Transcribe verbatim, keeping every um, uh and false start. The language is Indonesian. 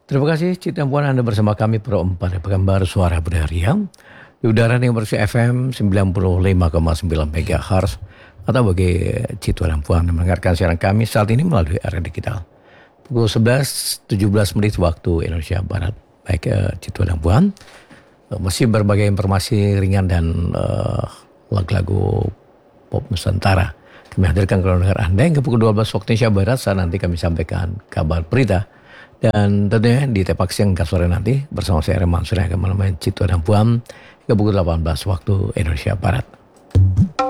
Terima kasih Cita Puan Anda bersama kami Pro empat Pekanbaru Suara Berharga. Di udara yang bersih F M sembilan puluh lima koma sembilan MHz atau bagi Cita dan Puan mendengarkan siaran kami saat ini melalui area digital. Pukul sebelas tujuh belas menit waktu Indonesia Barat. Baik uh, Cita dan Puan, uh, masih berbagai informasi ringan dan uh, lagu-lagu pop Nusantara. Kami hadirkan ke dengar Anda hingga pukul dua belas waktu Indonesia Barat saat nanti kami sampaikan kabar berita. Dan tentunya di tepak siang hingga sore nanti bersama saya Reman Surya akan menemani Cito dan Puan hingga pukul delapan belas waktu Indonesia Barat.